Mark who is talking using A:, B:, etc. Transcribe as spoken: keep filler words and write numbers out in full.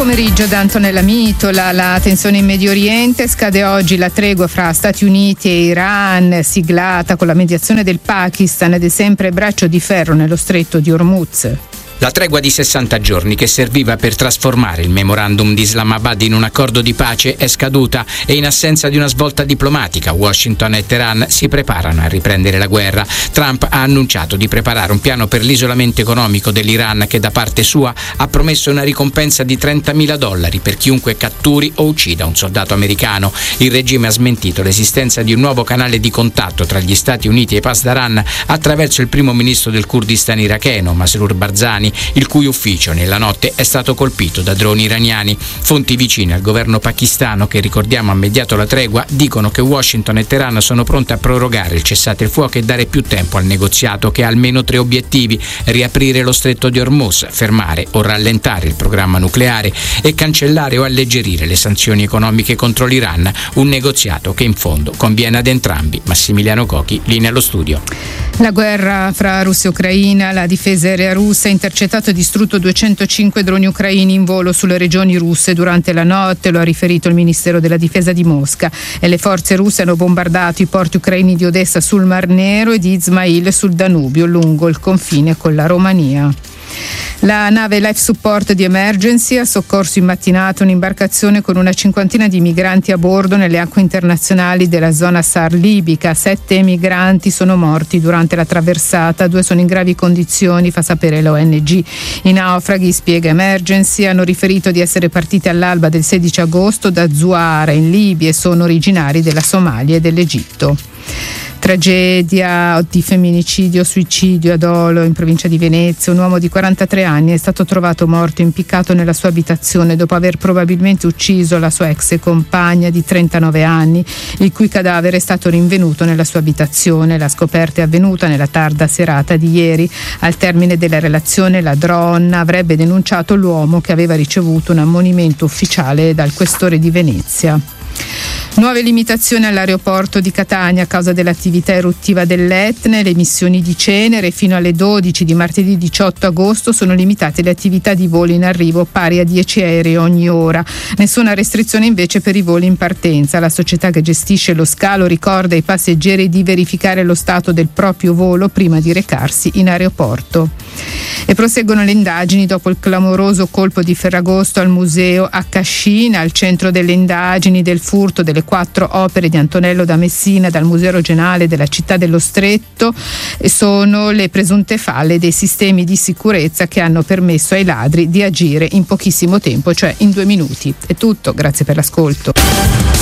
A: pomeriggio da Antonella Mitola. La tensione in Medio Oriente, scade oggi la tregua fra Stati Uniti e Iran, siglata con la mediazione del Pakistan ed è sempre braccio di ferro nello stretto di Hormuz.
B: La tregua di sessanta giorni che serviva per trasformare il memorandum di Islamabad in un accordo di pace è scaduta e in assenza di una svolta diplomatica Washington e Teheran si preparano a riprendere la guerra. Trump ha annunciato di preparare un piano per l'isolamento economico dell'Iran che da parte sua ha promesso una ricompensa di trentamila dollari per chiunque catturi o uccida un soldato americano. Il regime ha smentito l'esistenza di un nuovo canale di contatto tra gli Stati Uniti e Pasdaran attraverso il primo ministro del Kurdistan iracheno, Masroor Barzani, il cui ufficio nella notte è stato colpito da droni iraniani. Fonti vicine al governo pakistano, che ricordiamo ha mediato la tregua, dicono che Washington e Teheran sono pronte a prorogare il cessate il fuoco e dare più tempo al negoziato, che ha almeno tre obiettivi: riaprire lo stretto di Hormuz, fermare o rallentare il programma nucleare e cancellare o alleggerire le sanzioni economiche contro l'Iran. Un negoziato che in fondo conviene ad entrambi. Massimiliano Cochi, linea allo studio.
A: La guerra fra Russia e Ucraina, la difesa aerea russa ha intercettato e distrutto duecentocinque droni ucraini in volo sulle regioni russe durante la notte, lo ha riferito il Ministero della Difesa di Mosca, e le forze russe hanno bombardato i porti ucraini di Odessa sul Mar Nero e di Izmail sul Danubio, lungo il confine con la Romania. La nave Life Support di Emergency ha soccorso in mattinata un'imbarcazione con una cinquantina di migranti a bordo nelle acque internazionali della zona SAR libica. Sette migranti sono morti durante la traversata, due sono in gravi condizioni, fa sapere l'O N G. I naufraghi, spiega Emergency, hanno riferito di essere partiti all'alba del sedici agosto da Zuara in Libia e sono originari della Somalia e dell'Egitto. Tragedia di femminicidio, suicidio a Dolo in provincia di Venezia. Un uomo di quarantatré anni è stato trovato morto impiccato nella sua abitazione dopo aver probabilmente ucciso la sua ex compagna di trentanove anni, il cui cadavere è stato rinvenuto nella sua abitazione. La scoperta è avvenuta nella tarda serata di ieri. Al termine della relazione la donna avrebbe denunciato l'uomo, che aveva ricevuto un ammonimento ufficiale dal questore di Venezia. Nuove limitazioni all'aeroporto di Catania a causa dell'attività eruttiva dell'Etna. Le emissioni di cenere. Fino alle dodici di martedì diciotto agosto sono limitate le attività di voli in arrivo, pari a dieci aerei ogni ora. Nessuna restrizione invece per i voli in partenza. La società che gestisce lo scalo ricorda ai passeggeri di verificare lo stato del proprio volo prima di recarsi in aeroporto. E proseguono le indagini dopo il clamoroso colpo di Ferragosto al museo a Cascina. Al centro delle indagini del furto delle quattro opere di Antonello da Messina dal Museo Regionale della Città dello Stretto sono le presunte falle dei sistemi di sicurezza che hanno permesso ai ladri di agire in pochissimo tempo, cioè in due minuti. È tutto, grazie per l'ascolto.